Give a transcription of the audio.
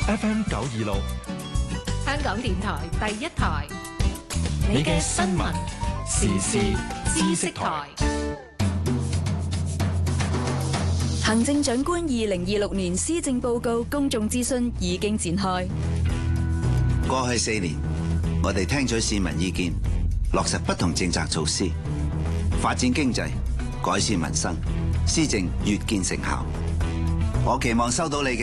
FM 926， 香港電台第一台，你嘅新聞時事知識台。 行政長官2026年施政報告公眾諮詢已經展開。 過去4年，我哋聽取市民意見，落實不同政策措施，發展經濟，改善民生，施政越見成效。我期望收到你嘅